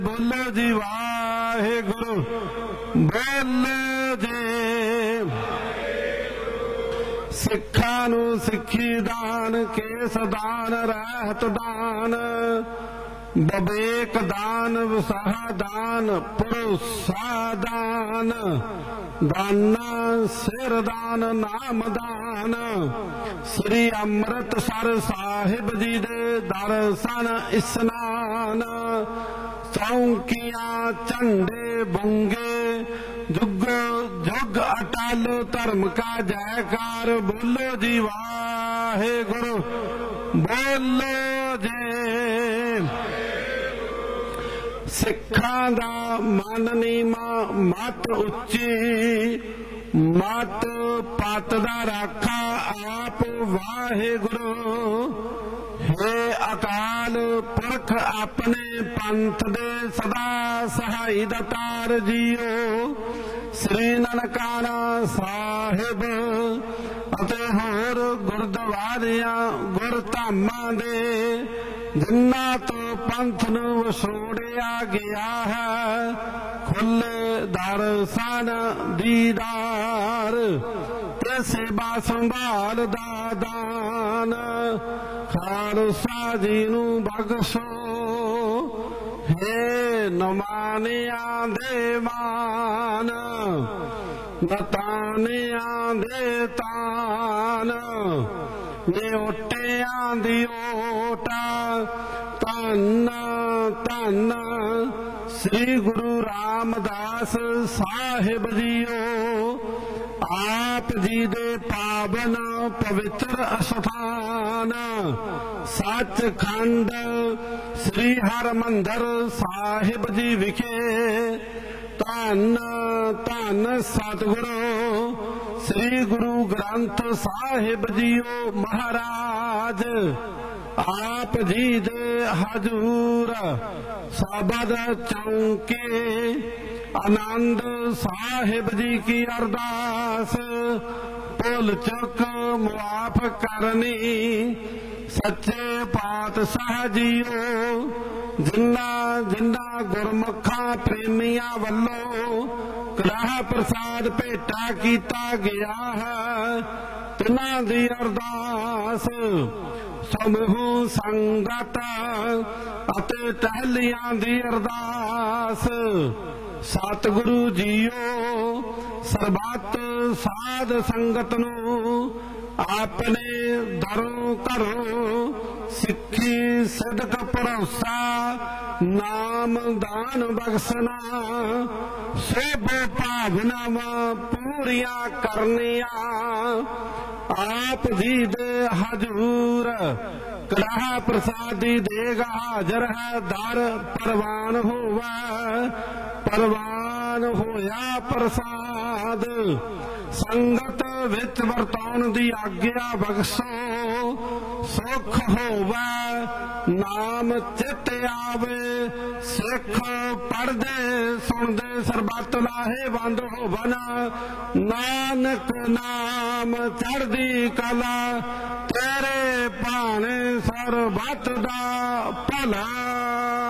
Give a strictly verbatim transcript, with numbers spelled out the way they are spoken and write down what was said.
बोलो जी वाहेगुरु बोलो जी। सिखा नू सिखी दान केस दान रहत दान बबेक दान विसाह दान भरोसा दान दाना सिर दान नाम दान। श्री अमृतसर साहिब जी दे दर्शन इस्नान चौंकियां झंडे बुंगे जुग जुग अटल धर्म का जयकार। बोलो जी वाहेगुरु बोलो जी। सिखां दा मन नीमा मत उच्ची मत पत दा राखा आप वाहेगुरु। हे अकाल पुरख अपने पंथ दे सदा सहाई दातार जियो। श्री ननकाना साहिब अते होर गुरद्वारियां गुरधामां दे जिन्ना तो पंथ नू वसोड़िया गया है खुले दर्शन दीदार ते सेवा संभाल दा दान। खालसा जी नू बख्शो हे नमानिया दे मान नतानिया दे तान न्योटिया दी ओटा धन धन श्री गुरु रामदास साहिब जीओ। आप जी दे पावन पवित्र अस्थान सचखंड श्री हरमंदर साहिब जी विखे धन धन सतगुरु श्री गुरु ग्रंथ साहिब जीओ महाराज। आप जी दे हजूर सबद चौंके आनंद साहिब जी की अरदास भुल चुक मुआफ करनी सच्चे पातशाह जीओ। जिन्ना जिन्ना गुरमुखा प्रेमिया वल्लों कड़ाह प्रसाद भेटा कीता गया है तिन्हां दी अरदास समूह संगत अते टहलियां दी अरदास। सतगुरु जीओ सरबत साध संगत नू अपने दरों घरों सिक्खी सिदक भरोसा नाम दान बख्शना सब भावनावां पूरियां करनिया। आप जी दे हजूर कड़ाह प्रसादी देगा हाजर है दर परवान होवा परवान होया प्रसाद। संगत विच वरताउण दी आग्या बख्शो सुख होवा नाम चित आवे सिख पढ़दे सुनदे सरबत लाहे बंद होवन। नानक नाम चढ़दी कला तेरे भाने सरबत दा भला।